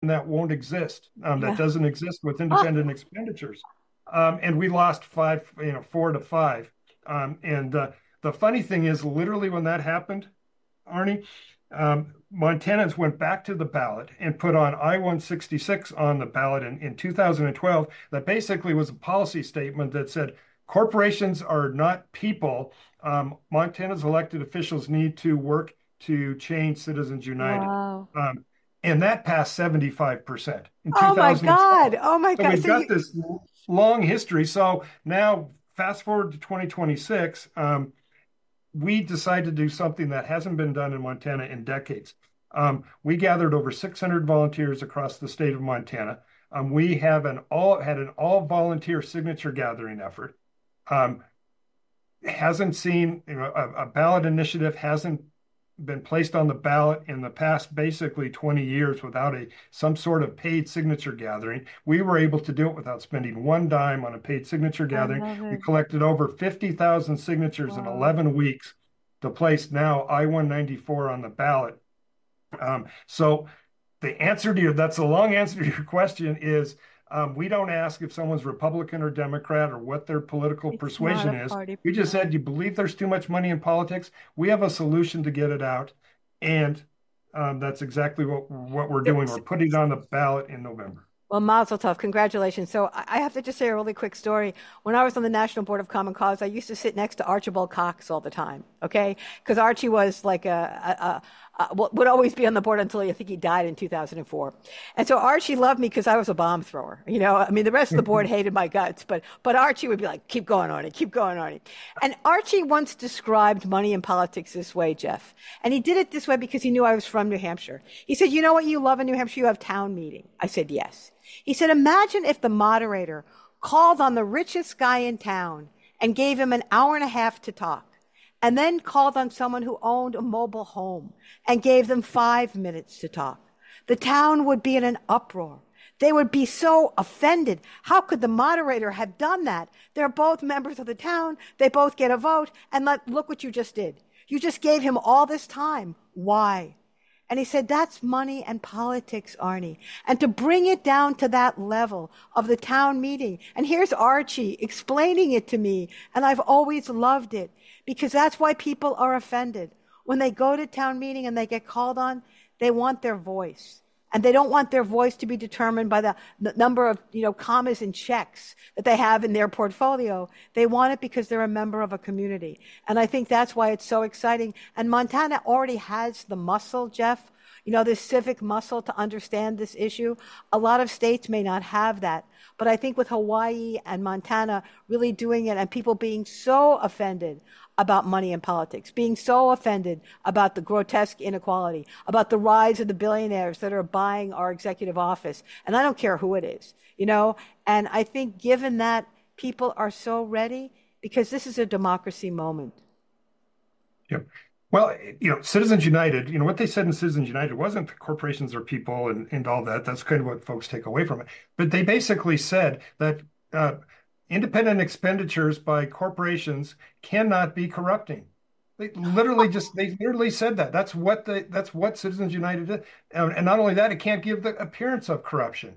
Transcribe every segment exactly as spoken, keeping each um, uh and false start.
that won't exist, um, that Yeah. doesn't exist with Oh, independent expenditures. Um, and we lost five, you know, four to five. Um, and uh, the funny thing is, literally when that happened, Arnie, um, Montanans went back to the ballot and put on I one sixty-six on the ballot in, in two thousand twelve. That basically was a policy statement that said corporations are not people. Um, Montana's elected officials need to work to change Citizens United. wow. Um, and that passed seventy-five percent in Oh my two thousand twelve. God. Oh my So God. we've So you, got this long history. So now, fast forward to twenty twenty-six. Um, we decided to do something that hasn't been done in Montana in decades. Um, we gathered over six hundred volunteers across the state of Montana. Um, we have an all had an all volunteer signature gathering effort. Um, hasn't seen, you know, a, a ballot initiative hasn't been placed on the ballot in the past basically twenty years without a some sort of paid signature gathering. We were able to do it without spending one dime on a paid signature I gathering. love We it. collected over fifty thousand signatures in Wow. eleven weeks to place now I one ninety-four on the ballot. Um, so the answer to your, that's a long answer to your question is, um, we don't ask if someone's Republican or Democrat or what their political It's not a persuasion is. party. We just No. said, you believe there's too much money in politics? We have a solution to get it out. And um, that's exactly what, what we're doing. We're putting it on the ballot in November. Well, Mazel Tov, congratulations. So I I have to just say a really quick story. When I was on the National Board of Common Cause, I used to sit next to Archibald Cox all the time, okay? Because Archie was like a, a, a, a, would always be on the board until I think he died in two thousand four. And so Archie loved me because I was a bomb thrower. You know, I mean, the rest of the board hated my guts, but, but Archie would be like, keep going, Arnie, keep going, Arnie. And Archie once described money in politics this way, Jeff. And he did it this way because he knew I was from New Hampshire. He said, you know what you love in New Hampshire? You have town meeting. I said, yes. He said, imagine if the moderator called on the richest guy in town and gave him an hour and a half to talk, and then called on someone who owned a mobile home and gave them five minutes to talk. The town would be in an uproar. They would be so offended. How could the moderator have done that? They're both members of the town. They both get a vote. And let, look what you just did. You just gave him all this time. Why? And he said, that's money and politics, Arnie. And to bring it down to that level of the town meeting. And here's Archie explaining it to me. And I've always loved it because that's why people are offended. When they go to town meeting and they get called on, they want their voice. And they don't want their voice to be determined by the, the number of, you know, commas and checks that they have in their portfolio. They want it because they're a member of a community. And I think that's why it's so exciting. And Montana already has the muscle, Jeff, you know, this civic muscle to understand this issue. A lot of states may not have that. But I think with Hawaii and Montana really doing it and people being so offended about money in politics, being so offended about the grotesque inequality, about the rise of the billionaires that are buying our executive office. And I don't care who it is, you know, and I think given that people are so ready, because this is a democracy moment. Yep. Well, you know, Citizens United, you know, what they said in Citizens United wasn't that corporations are people and, and all that. That's kind of what folks take away from it. But they basically said that uh, independent expenditures by corporations cannot be corrupting. They literally just they literally said that. That's what the that's what Citizens United did. And, and not only that, it can't give the appearance of corruption.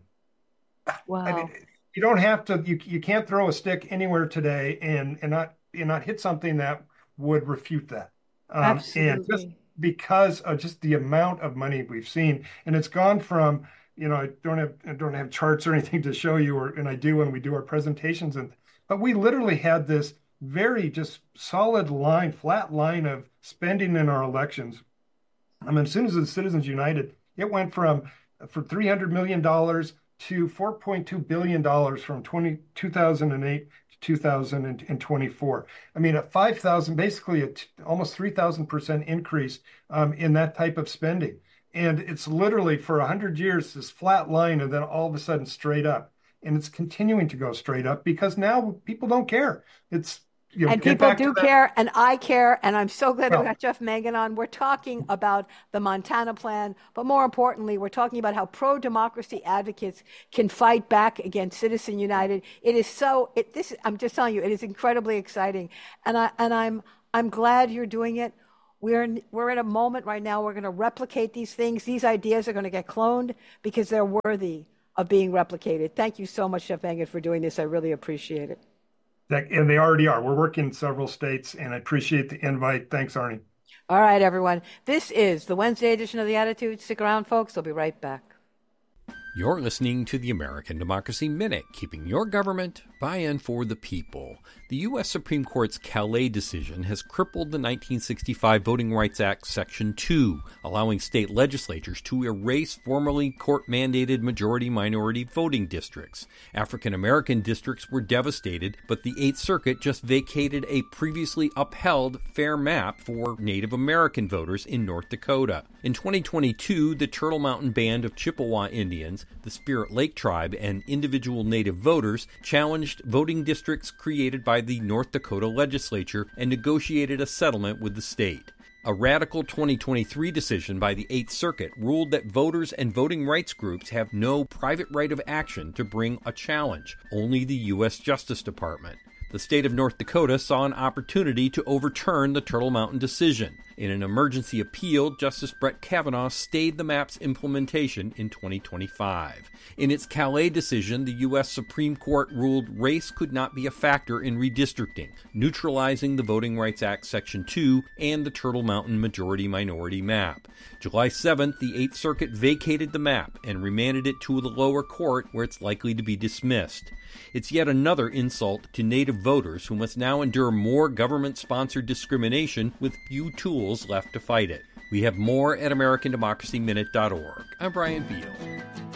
I mean, Wow. you don't have to you you can't throw a stick anywhere today and and not and not hit something that would refute that. Um, and just Absolutely. because of just the amount of money we've seen, and it's gone from, you know, I don't have I don't have charts or anything to show you, or and I do when we do our presentations, and but we literally had this very just solid line, flat line of spending in our elections. I mean, as soon as the Citizens United, it went from for three hundred million dollars to four point two billion dollars from twenty two thousand eight to two thousand twenty-four. I mean, a five thousand, basically a t- almost three thousand percent increase um, in that type of spending. And it's literally for one hundred years, this flat line, and then all of a sudden straight up. And it's continuing to go straight up because now people don't care. It's, you know, And get people back to do that. care, and I care, and I'm so glad that we Well, got Jeff Mangan on. We're talking about the Montana plan, but more importantly, we're talking about how pro-democracy advocates can fight back against Citizen United. It is so. It, this I'm just telling you, it is incredibly exciting, and I and I'm I'm glad you're doing it. We're in, we're in a moment right now. We're going to replicate these things. These ideas are going to get cloned because they're worthy of being replicated. Thank you so much, Chef Mangan, for doing this. I really appreciate it. That, and they already are. We're working in several states, and I appreciate the invite. Thanks, Arnie. All right, everyone. This is the Wednesday edition of The Attitude. Stick around, folks. I'll be right back. You're listening to the American Democracy Minute, keeping your government by and for the people. The U S Supreme Court's Calais decision has crippled the nineteen sixty-five Voting Rights Act Section two, allowing state legislatures to erase formerly court-mandated majority-minority voting districts. African-American districts were devastated, but the Eighth Circuit just vacated a previously upheld fair map for Native American voters in North Dakota. In twenty twenty-two, the Turtle Mountain Band of Chippewa Indians, the Spirit Lake Tribe, and individual Native voters challenged voting districts created by the North Dakota legislature and negotiated a settlement with the state. A radical twenty twenty-three decision by the Eighth Circuit ruled that voters and voting rights groups have no private right of action to bring a challenge, only the U S Justice Department. The state of North Dakota saw an opportunity to overturn the Turtle Mountain decision. In an emergency appeal, Justice Brett Kavanaugh stayed the map's implementation in twenty twenty-five. In its Calais decision, the U S Supreme Court ruled race could not be a factor in redistricting, neutralizing the Voting Rights Act Section two and the Turtle Mountain majority-minority map. July seventh, the Eighth Circuit vacated the map and remanded it to the lower court, where it's likely to be dismissed. It's yet another insult to Native voters who must now endure more government-sponsored discrimination with few tools left to fight it. We have more at American Democracy Minute dot org. I'm Brian Beal.